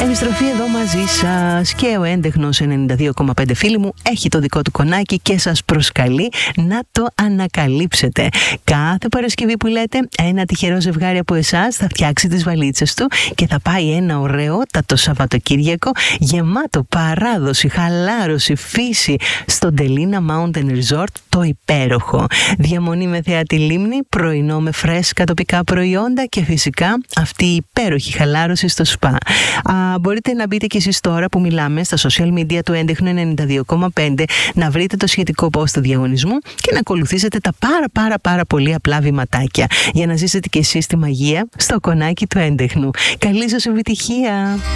Επιστροφή εδώ μαζί σας και ο έντεχνος 92,5 φίλοι μου έχει το δικό του κονάκι και σας προσκαλεί να το ανακαλύψετε. Κάθε Παρασκευή που λέτε, ένα τυχερό ζευγάρι από εσάς θα φτιάξει τις βαλίτσες του και θα πάει ένα ωραιότατο Σαββατοκύριακο γεμάτο παράδοση, χαλάρωση, φύση στο Delina Mountain Resort, το υπέροχο. Διαμονή με θεατή λίμνη, πρωινό με φρέσκα τοπικά προϊόντα και φυσικά αυτή η υπέροχη χαλάρωση στο σπα. Μπορείτε να μπείτε και εσείς τώρα που μιλάμε στα social media του έντεχνου 92,5 να βρείτε το σχετικό post του διαγωνισμού και να ακολουθήσετε τα πάρα πολύ απλά βηματάκια για να ζήσετε και εσείς τη μαγεία στο κονάκι του έντεχνου. Καλή σας επιτυχία!